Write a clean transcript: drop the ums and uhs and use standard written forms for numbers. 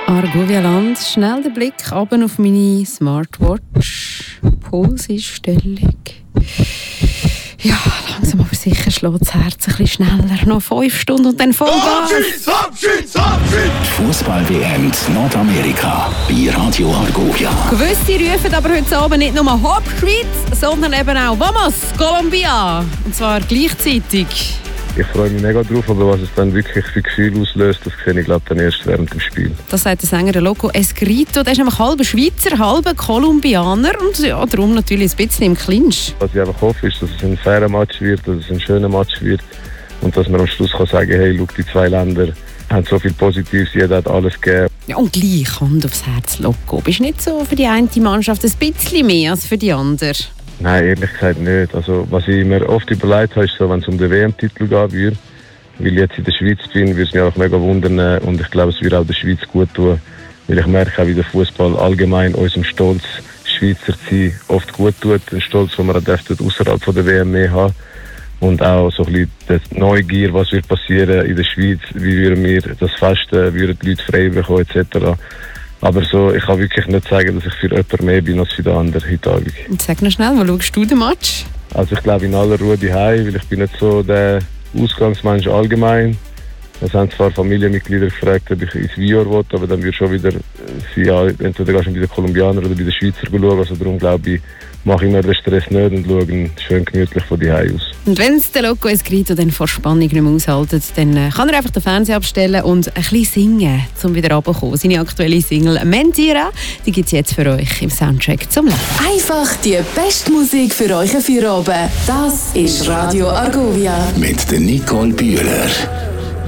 Argovia-Land, schnell der Blick runter auf meine Smartwatch. Pulseinstellung. Ja, langsam aber sicher schlägt das Herz ein bisschen schneller. Noch 5 Stunden und dann Vollgas. Fußball-WM in Nordamerika bei Radio Argovia. Gewisse rufen aber heute Abend nicht nur Hopp Schweiz, sondern eben auch Vamos Colombia. Und zwar gleichzeitig. Ich freue mich mega drauf, aber was es dann wirklich für Gefühle auslöst, das sehe ich glaube dann erst während dem Spiel. Das sagt der Sänger Loco Escrito. Der ist nämlich halber Schweizer, halber Kolumbianer und ja, darum natürlich ein bisschen im Clinch. Was ich einfach hoffe, ist, dass es ein fairer Match wird, dass es ein schöner Match wird und dass man am Schluss kann sagen, hey, schau, die zwei Länder haben so viel Positives, jeder hat alles gegeben. Ja, und gleich Hand aufs Herz, Loco. Bist du nicht so für die eine Mannschaft ein bisschen mehr als für die andere? Nein, ehrlich gesagt nicht. Also, was ich mir oft überlegt habe, ist so, wenn es um den WM-Titel gehen würde, weil ich jetzt in der Schweiz bin, würde es mich auch mega wundern und ich glaube, es würde auch der Schweiz gut tun, weil ich merke auch, wie der Fußball allgemein unserem Stolz, Schweizer zu sein, oft gut tut, den Stolz, den wir auch außerhalb von der WM mehr haben und auch so ein bisschen die Neugier, was wird passieren in der Schweiz, wie würden wir das festen, würden die Leute frei bekommen etc. Aber so, ich kann wirklich nicht sagen, dass ich für jemanden mehr bin als für den anderen heute Abend. Und sag noch schnell, wo schaust du den Match? Also ich glaube in aller Ruhe daheim, weil ich bin nicht so der Ausgangsmensch allgemein. Es haben zwar Familienmitglieder gefragt, ob ich ins Vior will, aber dann wird schon wieder ja, entweder gehst du bei den Kolumbianern oder bei den Schweizer schauen. Also darum glaube ich, mache ich mir den Stress nicht und schaue schön gemütlich von daheim aus. Und wenn es der Loco Escrito dann vor Spannung nicht mehr aushaltet, dann kann er einfach den Fernseher abstellen und ein bisschen singen, um wieder runterzukommen. Seine aktuelle Single «Mentira», die gibt es jetzt für euch im Soundtrack zum Leben. Einfach die beste Musik für euch für oben. Das ist Radio Argovia. Mit der Nicole Bühler.